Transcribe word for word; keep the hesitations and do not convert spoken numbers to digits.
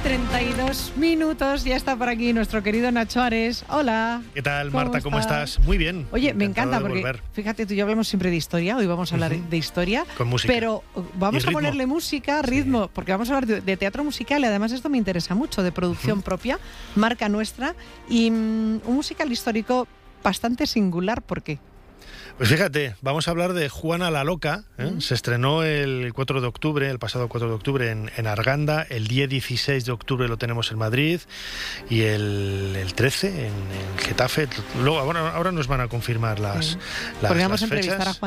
treinta y dos minutos, ya está por aquí nuestro querido Nacho Ares. Hola. ¿Qué tal, ¿Cómo Marta? ¿Cómo estás? estás? Muy bien. Oye, me Encantado encanta de porque, volver. fíjate, tú y yo hablamos siempre de historia, hoy vamos a hablar Uh-huh. de historia, Con música. pero vamos Y a ritmo. ponerle música, ritmo, Sí. porque vamos a hablar de, de teatro musical y además esto me interesa mucho, de producción Uh-huh. propia, marca nuestra y mm, un musical histórico bastante singular, ¿por qué? Pues fíjate, vamos a hablar de Juana la Loca. ¿eh? Mm. Se estrenó el cuatro de octubre, el pasado cuatro de octubre en, en Arganda. El día dieciséis de octubre lo tenemos en Madrid y el, el trece en, en Getafe. Luego, ahora, ahora nos van a confirmar las, Sí. las, Podríamos las entrevistar fechas. a Juan